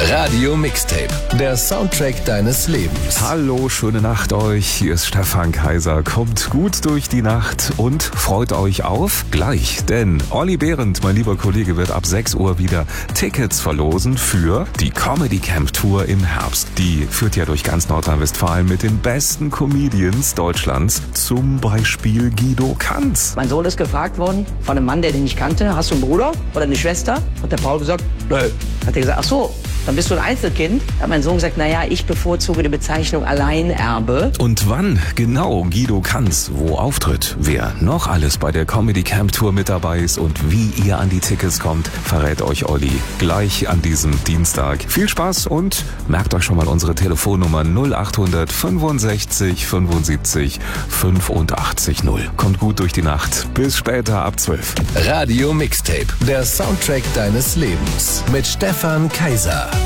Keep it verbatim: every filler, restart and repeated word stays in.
Radio Mixtape, der Soundtrack deines Lebens. Hallo, schöne Nacht euch. Hier ist Stefan Kaiser. Kommt gut durch die Nacht und freut euch auf gleich. Denn Olli Behrendt, mein lieber Kollege, wird ab sechs Uhr wieder Tickets verlosen für die Comedy Camp Tour im Herbst. Die führt ja durch ganz Nordrhein-Westfalen mit den besten Comedians Deutschlands. Zum Beispiel Guido Kanz. Mein Sohn ist gefragt worden von einem Mann, der den nicht kannte. Hast du einen Bruder oder eine Schwester? Hat der Paul gesagt, nö. Hat er gesagt, ach so, dann bist du ein Einzelkind. Hat mein Sohn gesagt, naja, ich bevorzuge die Bezeichnung Alleinerbe. Und wann genau Guido Kanz wo auftritt, wer noch alles bei der Comedy Camp Tour mit dabei ist und wie ihr an die Tickets kommt, verrät euch Olli gleich an diesem Dienstag. Viel Spaß und merkt euch schon mal unsere Telefonnummer null acht fünfundsechzig fünfundsiebzig fünfundachtzig null. Kommt gut durch die Nacht. Bis später ab zwölf. Radio Mixtape, der Soundtrack deines Lebens mit Stefan Kaiser.